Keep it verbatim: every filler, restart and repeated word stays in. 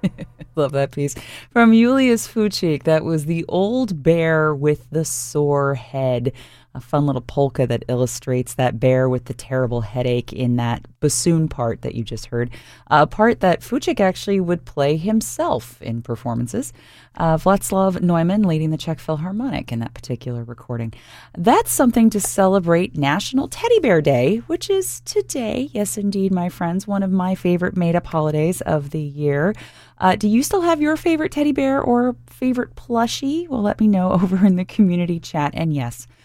Love that piece. From Julius Fuchik, that was The Old Bear with the Sore Head. A fun little polka that illustrates that bear with the terrible headache in that bassoon part that you just heard. A part that Fuchik actually would play himself in performances. Uh, Václav Neumann leading the Czech Philharmonic in that particular recording. That's something to celebrate National Teddy Bear Day, which is today. Yes, indeed, my friends, one of my favorite made-up holidays of the year. Uh, do you still have your favorite teddy bear or favorite plushie? Well, let me know over in the community chat. And yes,